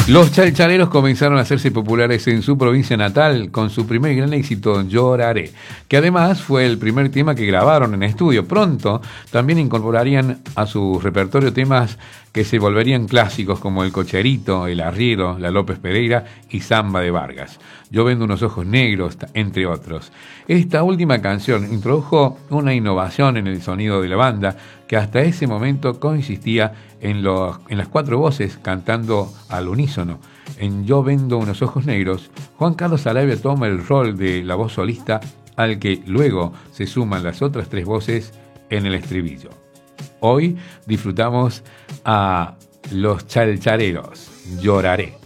Los chalchaleros comenzaron a hacerse populares en su provincia natal con su primer gran éxito, Lloraré, que además fue el primer tema que grabaron en estudio. Pronto también incorporarían a su repertorio temas que se volverían clásicos como El Cocherito, El Arriero, La López Pereira y Samba de Vargas. Yo vendo unos ojos negros, entre otros. Esta última canción introdujo una innovación en el sonido de la banda que hasta ese momento consistía en las cuatro voces cantando al unísono. En Yo vendo unos ojos negros, Juan Carlos Arabia toma el rol de la voz solista al que luego se suman las otras tres voces en el estribillo. Hoy disfrutamos a Los Chalchaleros, Lloraré.